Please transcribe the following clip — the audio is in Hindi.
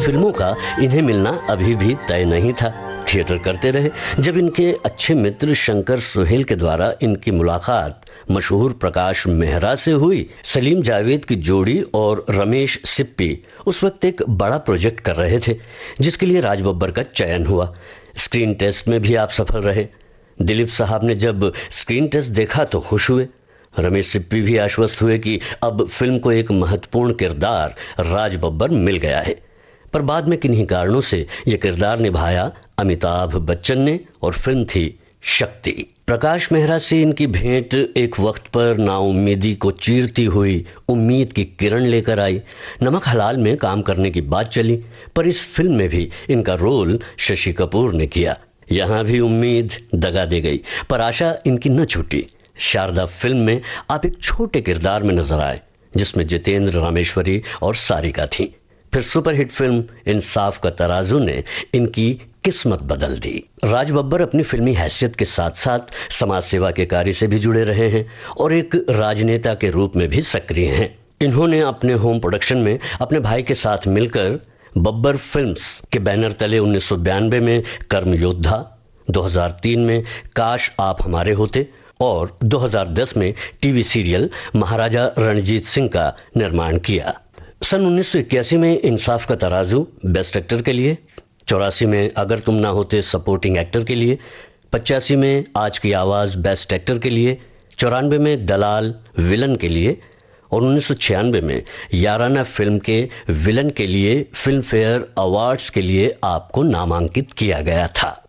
फिल्मों का इन्हें मिलना अभी भी तय नहीं था। थिएटर करते रहे। जब इनके अच्छे मित्र शंकर सुहेल के द्वारा इनकी मुलाकात मशहूर प्रकाश मेहरा से हुई, सलीम जावेद की जोड़ी और रमेश सिप्पी उस वक्त एक बड़ा प्रोजेक्ट कर रहे थे जिसके लिए राज बब्बर का चयन हुआ। स्क्रीन टेस्ट में भी आप सफल रहे। दिलीप साहब ने जब स्क्रीन टेस्ट देखा तो खुश हुए। रमेश सिप्पी भी आश्वस्त हुए कि अब फिल्म को एक महत्वपूर्ण किरदार राज बब्बर मिल गया है। पर बाद में किन्हीं कारणों से यह किरदार निभाया अमिताभ बच्चन ने और फिल्म थी शक्ति। प्रकाश मेहरा से इनकी भेंट एक वक्त पर नाउम्मीदी को चीरती हुई उम्मीद की किरण लेकर आई। नमक हलाल में काम करने की बात चली, पर इस फिल्म में भी इनका रोल शशि कपूर ने किया। यहाँ भी उम्मीद दगा दे गई, पर आशा इनकी न छूटी। शारदा फिल्म में आप एक छोटे किरदार में नजर आए जिसमें जितेंद्र रामेश्वरी और सारिका थी। फिर सुपरहिट फिल्म इंसाफ का तराजू ने इनकी किस्मत बदल दी। राज बब्बर अपनी फिल्मी हैसियत के साथ साथ समाज सेवा के कार्य से भी जुड़े रहे हैं और एक राजनेता के रूप में भी सक्रिय हैं। इन्होंने अपने होम प्रोडक्शन में अपने भाई के साथ मिलकर बब्बर फिल्म्स के बैनर तले 1992 में कर्म योद्धा, 2003 में काश आप हमारे होते और 2010 में टीवी सीरियल महाराजा रणजीत सिंह का निर्माण किया। सन 1981 में इंसाफ का तराजू बेस्ट एक्टर के लिए, 84 में अगर तुम ना होते सपोर्टिंग एक्टर के लिए, 85 में आज की आवाज़ बेस्ट एक्टर के लिए, 94 में दलाल विलन के लिए और 1996 में याराना फिल्म के विलन के लिए फिल्म फेयर अवार्ड्स के लिए आपको नामांकित किया गया था।